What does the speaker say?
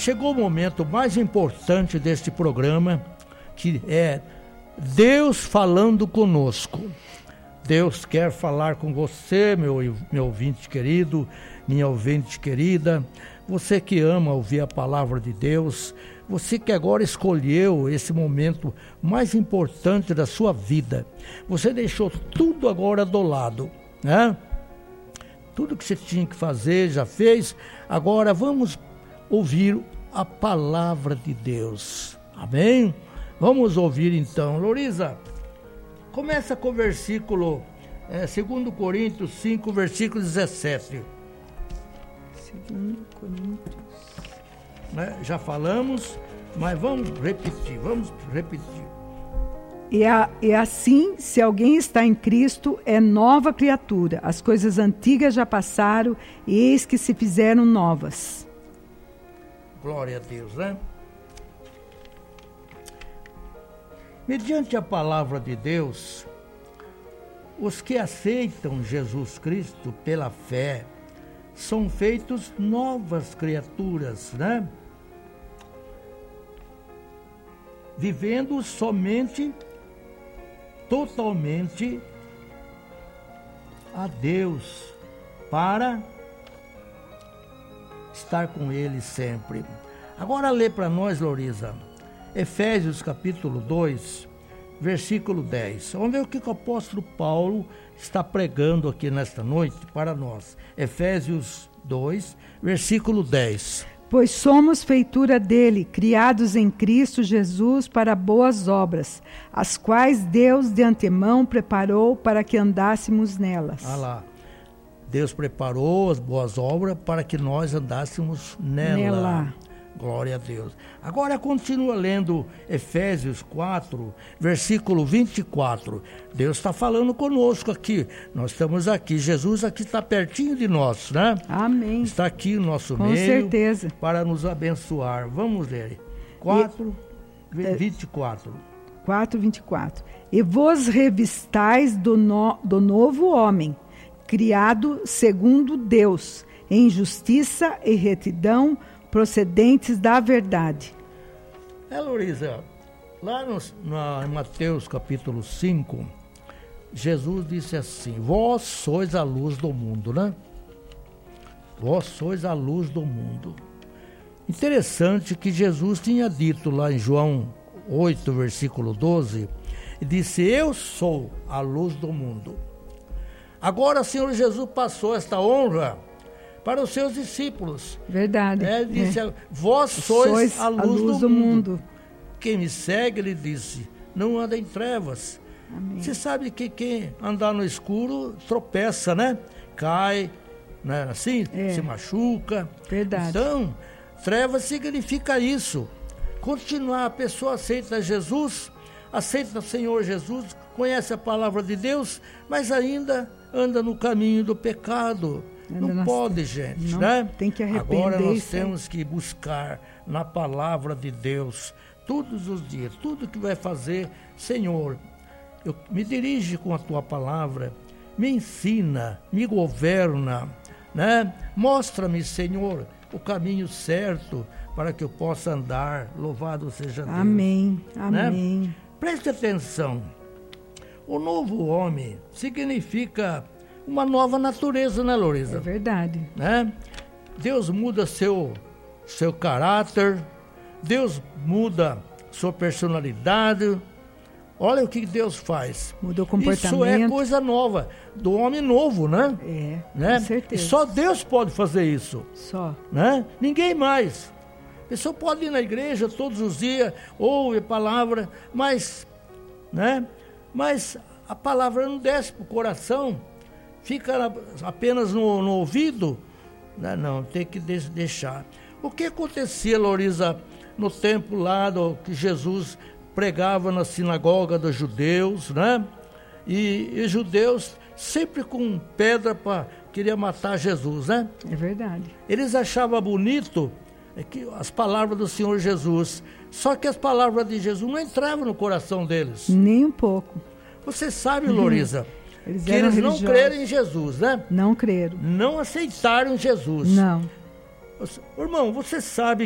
chegou o momento mais importante deste programa, que é Deus falando conosco. Deus quer falar com você, meu ouvinte querido, minha ouvinte querida, você que ama ouvir a palavra de Deus, você que agora escolheu esse momento mais importante da sua vida. Você deixou tudo agora do lado, né? Tudo que você tinha que fazer, já fez. Agora vamos ouvir a palavra de Deus. Amém? Vamos ouvir então. Loriza, começa com o versículo 2 Coríntios 5, versículo 17. 2 Coríntios. Já falamos, mas vamos repetir. E assim, se alguém está em Cristo, é nova criatura. As coisas antigas já passaram, e eis que se fizeram novas. Glória a Deus, né? Mediante a palavra de Deus, os que aceitam Jesus Cristo pela fé são feitos novas criaturas, né? Vivendo somente, totalmente a Deus, para estar com Ele sempre. Agora lê para nós, Loriza, Efésios capítulo 2, versículo 10. Vamos ver o que o apóstolo Paulo está pregando aqui nesta noite para nós. Efésios 2, versículo 10. Pois somos feitura dele, criados em Cristo Jesus para boas obras, as quais Deus de antemão preparou para que andássemos nelas. Ah lá, Deus preparou as boas obras para que nós andássemos nela. Glória a Deus. Agora continua lendo Efésios 4, versículo 24. Deus está falando conosco aqui. Nós estamos aqui. Jesus aqui está pertinho de nós, né? Amém. Está aqui no nosso meio. Com certeza. Para nos abençoar. Vamos ler. 24. 4, 24. E vos revistais do novo homem, criado segundo Deus, em justiça e retidão, procedentes da verdade. Loriza, lá em Mateus capítulo 5, Jesus disse assim: vós sois a luz do mundo, né? Vós sois a luz do mundo. Interessante que Jesus tinha dito lá em João 8, versículo 12, e disse: eu sou a luz do mundo. Agora o Senhor Jesus passou esta honra para os seus discípulos. Verdade. Disse: vós sois a luz do mundo. Quem me segue, ele disse, não anda em trevas. Amém. Você sabe que quem andar no escuro tropeça, né? Cai, né? Assim, se machuca. Verdade. Então, trevas significa isso. Continuar, a pessoa aceita Jesus, aceita o Senhor Jesus, conhece a palavra de Deus, mas ainda anda no caminho do pecado. Não pode, gente, não, né? Tem que arrepender. Agora nós temos que buscar na palavra de Deus todos os dias, tudo que vai fazer. Senhor, eu me dirige com a tua palavra, me ensina, me governa, né? Mostra-me, Senhor, o caminho certo para que eu possa andar. Louvado seja Deus. Amém, né? amém. Preste atenção, o novo homem significa uma nova natureza, né, Loriza? É verdade. Né? Deus muda seu caráter, Deus muda sua personalidade. Olha o que Deus faz. Muda o comportamento. Isso é coisa nova, do homem novo, né? Com certeza. E só Deus pode fazer isso. Só. Né? Ninguém mais. A pessoa pode ir na igreja todos os dias, ouve a palavra, mas a palavra não desce para o coração. Fica apenas no ouvido? Não, tem que deixar. O que acontecia, Loriza, no tempo lá que Jesus pregava na sinagoga dos judeus, né? E os judeus sempre com pedra queria matar Jesus, né? É verdade. Eles achavam bonito as palavras do Senhor Jesus, só que as palavras de Jesus não entravam no coração deles. Nem um pouco. Você sabe, Loriza, eles não creram em Jesus, né? Não creram. Não aceitaram Jesus. Não. Irmão, você sabe